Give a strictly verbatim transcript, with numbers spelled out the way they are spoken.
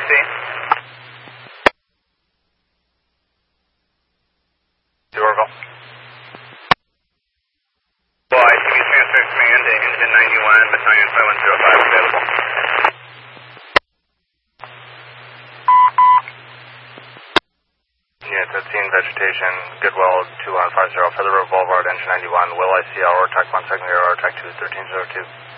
see. Orville. Well, I see transfer command to engine ninety-one, battalion five one zero five available. Unit fifteen, vegetation, Goodwill two one five zero, Feather Road Boulevard, engine ninety-one, Will I C L, or track one, second air, or track two, thirteen zero two.